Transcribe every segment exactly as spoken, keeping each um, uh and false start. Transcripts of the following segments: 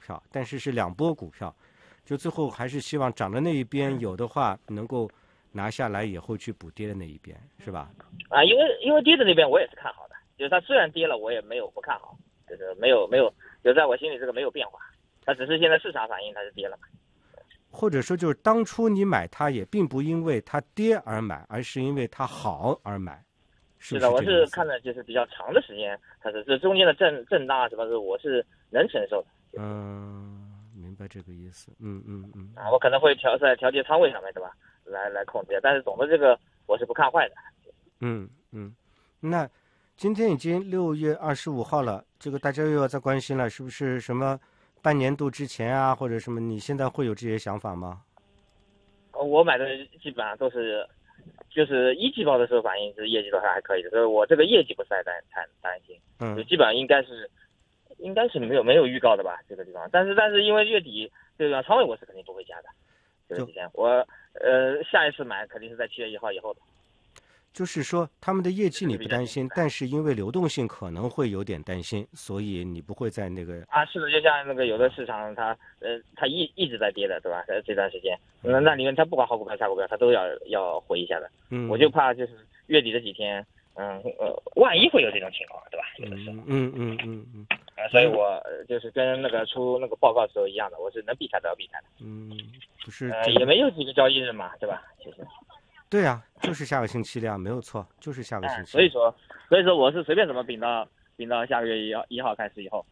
票，但是是两波股票，就最后还是希望涨的那一边有的话能够拿下来以后去补跌的那一边，是吧？ 啊，因为因为跌的那边我也是看好的，就是它虽然跌了，我也没有不看好，就是没有没有，就在我心里这个没有变化，它只是现在市场反应它是跌了嘛。 或者说就是当初你买它也并不因为它跌而买，而是因为它好而买。是的，我是看的就是比较长的时间，它是这中间的震震荡啊什么的，我是能承受的。 嗯，明白这个意思。嗯嗯嗯。 啊，我可能会调在调节仓位上面，对吧？来来控制，但是总的这个我是不看坏的。 嗯嗯，那今天已经六月二十五号了，这个大家又要再关心了，是不是什么半年度之前啊，或者什么？你现在会有这些想法吗？ 我买的基本上都是。就是一季报的时候反应是业绩都还可以的，所以我这个业绩不是太担太担心， 嗯， 就基本上应该是应该是没有没有预告的吧这个地方，但是但是因为月底这个仓位我是肯定不会加的，这个之前我呃下一次买肯定是在七月一号以后的。 就是说他们的业绩你不担心，但是因为流动性可能会有点担心，所以你不会在那个啊，是的，就像那个有的市场它呃它一一直在跌的，对吧？这段时间，那那里面它不管好股票差股票，它都要要回一下的。 嗯， 我就怕就是月底这几天，嗯呃，万一会有这种情况，对吧？有的时候， 嗯嗯嗯嗯啊，所以我就是跟那个出那个报告的时候一样的，我是能避开都要避开的。 嗯，不是， 呃，也没有几个交易日嘛，对吧？其实。 对啊，就是下个星期了，没有错，就是下个星期。 所以说，所以说我是随便怎么顶到顶到下个月一号一号开始以后，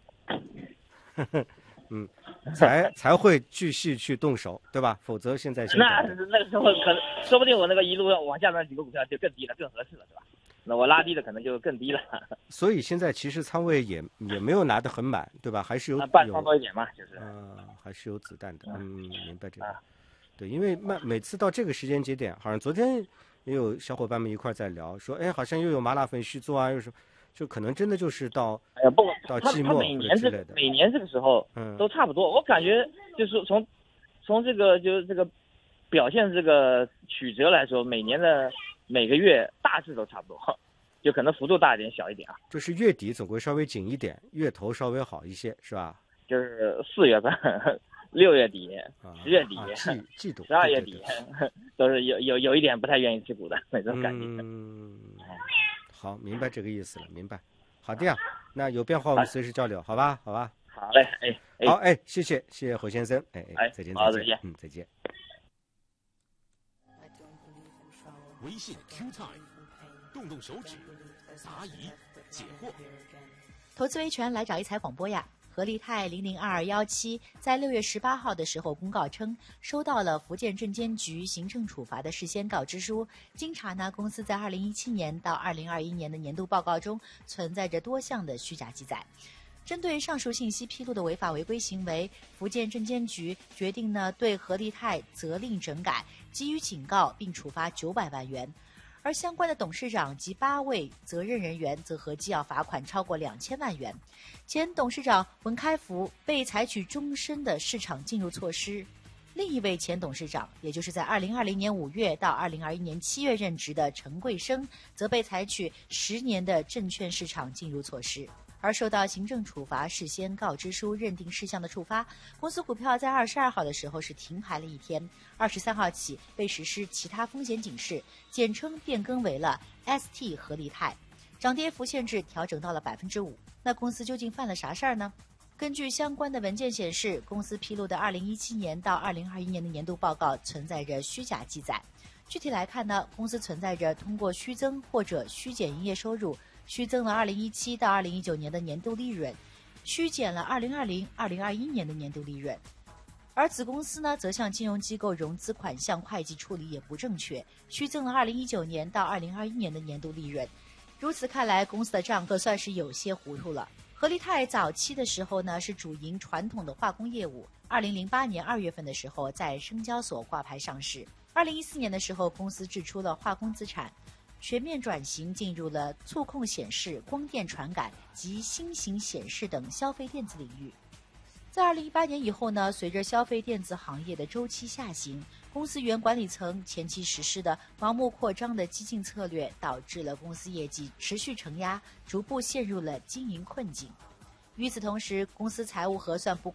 嗯，才才会继续去动手，对吧？否则现在那那个时候可能说不定我那个一路往下那几个股票就更低了，更合适了，对吧？那我拉低的可能就更低了。 所以现在其实仓位也也没有拿得很满，对吧？还是有半仓多一点嘛，就是。 嗯、呃，还是有子弹的。嗯，明白这个。对，因为每每次到这个时间节点，好像昨天也有小伙伴们一块在聊，说，哎，好像又有麻辣粉续做啊，又是，就可能真的就是到， 哎呀，不， 到季末每年这之类的， 每年这个时候，嗯，都差不多。我感觉就是从从这个就是这个表现这个曲折来说，每年的每个月大致都差不多，就可能幅度大一点，小一点啊。 就是月底总归稍微紧一点，月头稍微好一些，是吧？ 就是四月份。六月底、十月底、 季季度、 十二月底，都是有有有一点不太愿意持股的那种感觉。 嗯，好，明白这个意思了，明白。好的呀，那有变化我们随时交流，好吧？好吧。 好嘞，哎， 好，哎，谢谢，谢谢侯先生，哎哎， 再见， 再见， 嗯，再见。 微信 Q Time， 动动手指，答疑解惑。 投资维权来找一财广播呀。和利泰零零二二一七在六月十八号的时候公告称，收到了福建证监局行政处罚的事先告知书。经查呢，公司在二零一七年到二零二一年的年度报告中存在着多项的虚假记载。针对上述信息披露的违法违规行为，福建证监局决定呢对和利泰责令整改，给予警告并处罚九百万元。而相关的董事长及八位责任人员则合计要罚款超过两千万元。前董事长文开福被采取终身的市场禁入措施，另一位前董事长，也就是在二零二零年五月到二零二一年七月任职的陈贵生，则被采取十年的证券市场禁入措施。而受到行政处罚事先告知书认定事项的触发，公司股票在二十二号的时候是停牌了一天，二十三号起被实施其他风险警示，简称变更为了 S T 和利泰，涨跌幅限制调整到了百分之五。那公司究竟犯了啥事儿呢？根据相关的文件显示，公司披露的二零一七年到二零二一年的年度报告存在着虚假记载。具体来看呢，公司存在着通过虚增或者虚减营业收入，虚增了二零一七到二零一九年的年度利润，虚减了二零二零、二零二一年的年度利润。而子公司呢，则向金融机构融资款项会计处理也不正确，虚增了二零一九年到二零二一年的年度利润。如此看来，公司的账可算是有些糊涂了。和利泰早期的时候呢，是主营传统的化工业务。二零零八年二月份的时候，在深交所挂牌上市。二零一四年的时候，公司制出了化工资产，全面转型进入了触控显示、光电传感及新型显示等消费电子领域。在二零一八年以后呢，随着消费电子行业的周期下行，公司原管理层前期实施的盲目扩张的激进策略，导致了公司业绩持续承压，逐步陷入了经营困境。与此同时，公司财务核算不